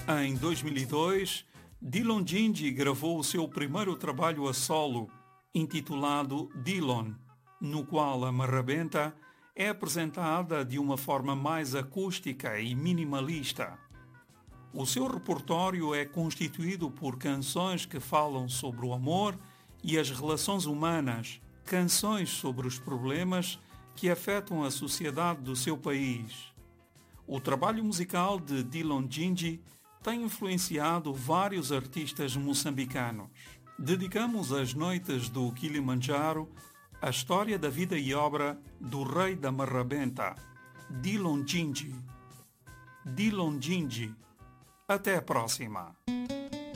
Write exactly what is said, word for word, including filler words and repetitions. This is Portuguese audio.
Em dois mil e dois, Dillon Djinji gravou o seu primeiro trabalho a solo, intitulado Dillon, no qual a marrabenta é apresentada de uma forma mais acústica e minimalista. O seu repertório é constituído por canções que falam sobre o amor e as relações humanas, canções sobre os problemas que afetam a sociedade do seu país. O trabalho musical de Dillon Djinji tem influenciado vários artistas moçambicanos. Dedicamos as noites do Kilimanjaro à história da vida e obra do rei da marrabenta, Dillon Djinji. Dillon Djinji. Até a próxima!